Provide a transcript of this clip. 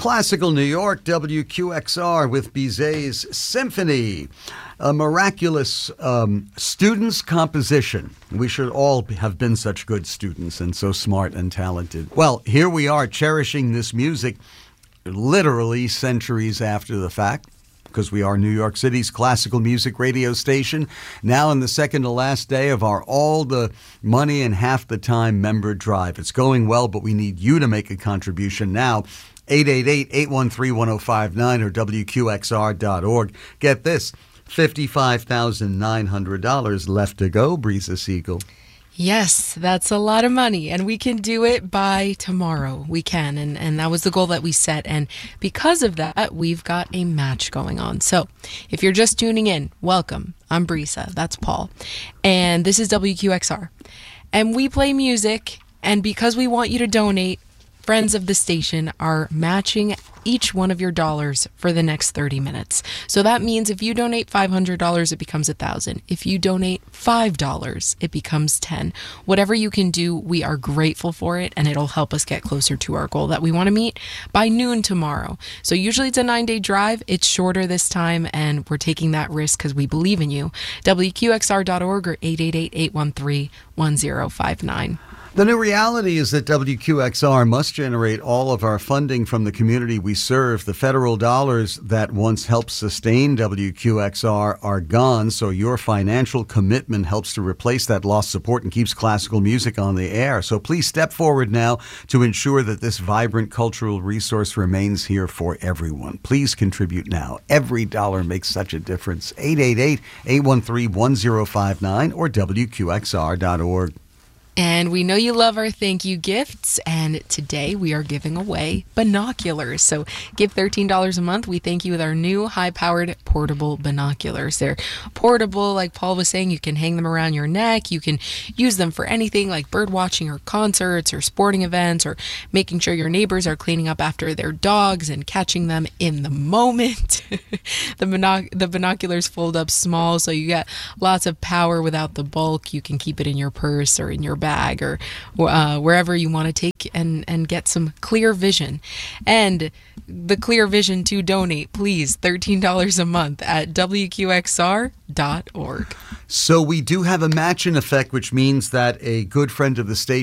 Classical New York, WQXR with Bizet's Symphony. A miraculous students' composition. We should all have been such good students and so smart and talented. Well, here we are cherishing this music literally centuries after the fact, because we are New York City's classical music radio station. Now in the second to last day of our All the Money and Half the Time member drive. It's going well, but we need you to make a contribution now. 888-813-1059 or WQXR.org. Get this, $55,900 left to go, Breeza Siegel. Yes, that's a lot of money, and we can do it by tomorrow. We can, and that was the goal that we set, and because of that, we've got a match going on. So, if you're just tuning in, welcome. I'm Breeza, that's Paul, and this is WQXR, and we play music, and because we want you to donate, friends of the station are matching each one of your dollars for the next 30 minutes. So that means if you donate $500, it becomes $1,000. If you donate $5, it becomes $10. Whatever you can do, we are grateful for it, and it'll help us get closer to our goal that we want to meet by noon tomorrow. So usually it's a 9-day drive. It's shorter this time, and we're taking that risk because we believe in you. WQXR.org or 888-813-1059. The new reality is that WQXR must generate all of our funding from the community we serve. The federal dollars that once helped sustain WQXR are gone, so your financial commitment helps to replace that lost support and keeps classical music on the air. So please step forward now to ensure that this vibrant cultural resource remains here for everyone. Please contribute now. Every dollar makes such a difference. 888-813-1059 or WQXR.org. And we know you love our thank you gifts, and today we are giving away binoculars. So give $13 a month. We thank you with our new high-powered portable binoculars. They're portable, like Paul was saying. You can hang them around your neck. You can use them for anything like bird watching or concerts or sporting events or making sure your neighbors are cleaning up after their dogs and catching them in the moment. The binoculars fold up small, so you get lots of power without the bulk. You can keep it in your purse or in your bag or wherever you want to take and get some clear vision. And the clear vision to donate, please, $13 a month at WQXR.org. So we do have a match in effect, which means that a good friend of the station